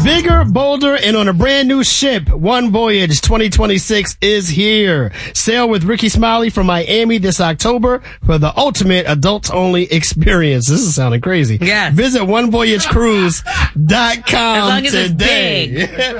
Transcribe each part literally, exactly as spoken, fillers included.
Bigger, bolder, and on a brand new ship, One Voyage twenty twenty-six is here. Sail with Ricky Smiley from Miami this October for the ultimate adults-only experience. This is sounding crazy. Yeah. Visit one voyage cruise dot com as long as today. It's big.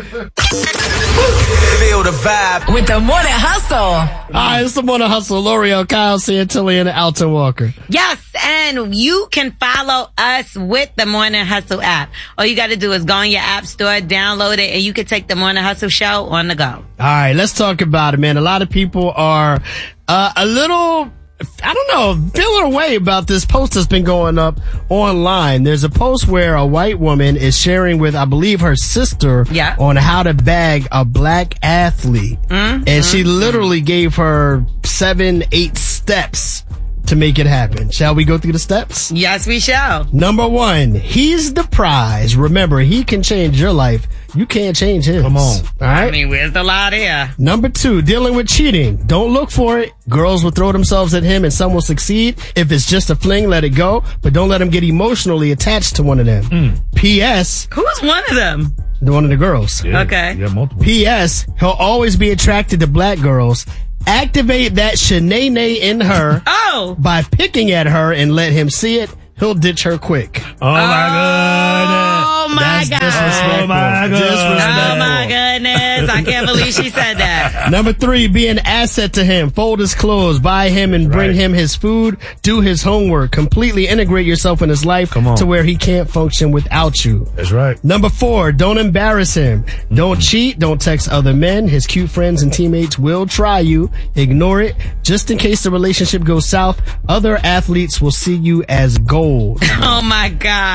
Feel the vibe with the Morning Hustle. All right, it's the Morning Hustle. L'Oreal, Kyle Santilli, and Alton Walker. Yes, and you can follow us with the Morning Hustle app. All you got to do is go on your app store, download it, and you can take the Morning Hustle show on the go. All right, let's talk about it, man. A lot of people are uh, a little, I don't know, feeling away about this post that's been going up online. There's a post where a white woman is sharing with, I believe, her sister yeah. on how to bag a black athlete. Mm-hmm. And she literally gave her seven, eight steps to make it happen. Shall we go through the steps? Yes, we shall. Number one, he's the prize. Remember, he can change your life. You can't change his. Come on. All right? I mean, where's the lie there? Number two, dealing with cheating. Don't look for it. Girls will throw themselves at him and some will succeed. If it's just a fling, let it go. But don't let him get emotionally attached to one of them. Mm. P S Who's one of them? One of the girls. Yeah, okay. Yeah, multiple. P S He'll always be attracted to black girls. Activate that shenanay in her oh. by picking at her and let him see it. He'll ditch her quick. Oh, my goodness. Oh, my That's God. disrespectful. Oh, my goodness. Oh, my goodness. I can't believe she said that. Number three, be an asset to him. Fold his clothes, buy him and bring right. him his food, do his homework, completely integrate yourself in his life Come on. to where he can't function without you. That's right. Number four, don't embarrass him. Mm-hmm. Don't cheat. Don't text other men. His cute friends and teammates will try you. Ignore it. Just in case the relationship goes south, other athletes will see you as gold. Oh my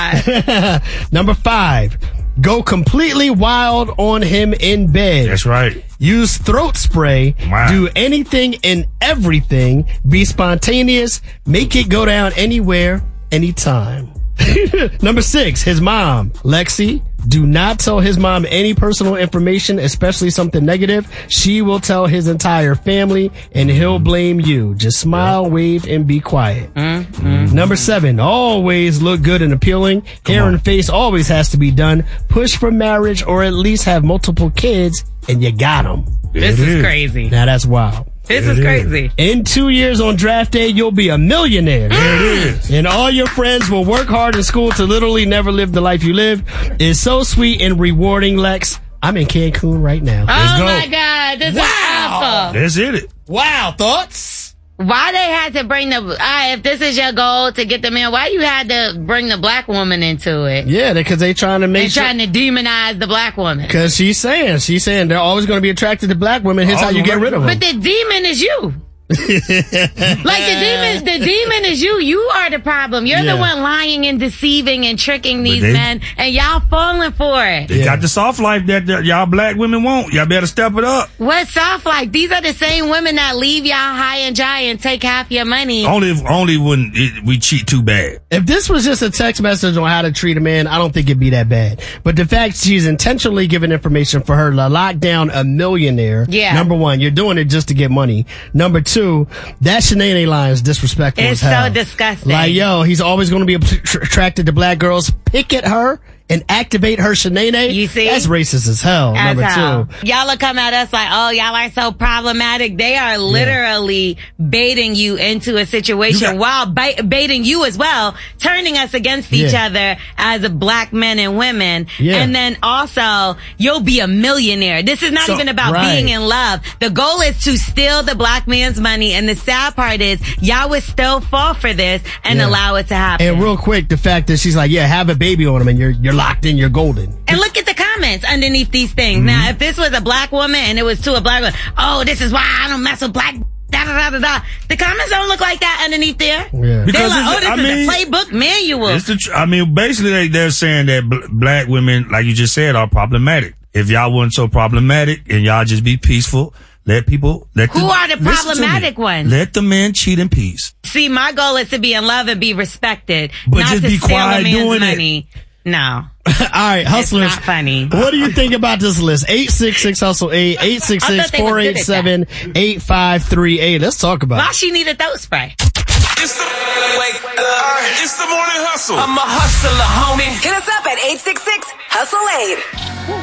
God. Number five, go completely wild on him in bed. That's right. Use throat spray. Wow. Do anything and everything. Be spontaneous. Make it go down anywhere, anytime. Number six, his mom, Lexi. Do not tell his mom any personal information, especially something negative. She will tell his entire family and he'll blame you. Just smile, yeah. wave, and be quiet. Mm-hmm. Number seven, always look good and appealing. Come Hair on. And face always has to be done. Push for marriage or at least have multiple kids and you got them. This is, is crazy. Now that's wild. This is crazy. In two years on draft day, you'll be a millionaire. There it is. And all your friends will work hard in school to literally never live the life you live. It's so sweet and rewarding, Lex. I'm in Cancun right now. Oh, go. my God. This Wow. is awful. That's it. Wow. Thoughts? Why they had to bring the, uh, if this is your goal to get the man, why you had to bring the black woman into it? Yeah, because they trying to make They're sure. trying to demonize the black woman. Because she's saying, she's saying they're always going to be attracted to black women. Here's Oh, how you get rid of them. But the demon is you. Like the demon, the demon is you. You are the problem. You're Yeah. the one lying and deceiving and tricking these they- men, and y'all falling for it. They Yeah. got the soft life that, that y'all black women want. Y'all better step it up. What's soft like? These are the same women that leave y'all high and dry and take half your money. Only if, only when it, we cheat too bad. If this was just a text message on how to treat a man, I don't think it'd be that bad. But the fact she's intentionally giving information for her to lock down a millionaire. Yeah. Number one, you're doing it just to get money. Number two, that shenanigans line is disrespectful It's as hell. so disgusting. Like, yo, he's always going to be tr- attracted to black girls. Pick at her and activate her shenanay. You see? That's racist as hell. As Number hell. two. Y'all will come at us like, oh, y'all are so problematic. They are literally baiting you into a situation got- while ba- baiting you as well, turning us against each Yeah. other as black men and women. Yeah. And then also, you'll be a millionaire. This is not So- even about right. being in love. The goal is to steal the black man's money. And the sad part is, y'all would still fall for this and Yeah. allow it to happen. And real quick, the fact that she's like, yeah, have a baby on him and you're, you're locked in, you're golden. And look at the comments underneath these things. Mm-hmm. Now, if this was a black woman and it was to a black woman, oh, this is why I don't mess with black, da da da da da. The comments don't look like that underneath there. Yeah. They're Because like, it's- oh, this I is mean, a playbook manual. It's the tr- I mean, basically they, they're saying that bl- black women, like you just said, are problematic. If y'all weren't so problematic and y'all just be peaceful, let people, let Who the, are the listen to me. problematic ones? Let the men cheat in peace. See, my goal is to be in love and be respected, But not just to be steal quiet a man's doing it. money. No. All right, hustlers. It's not funny. What do you think about this list? eight six six hustle eight, eight six six, four eight seven, eight five three eight. Let's talk about Why it. she need a throat spray? It's the wake up. It's the morning hustle. I'm a hustler, homie. Hit us up at eight six six, hustle eight.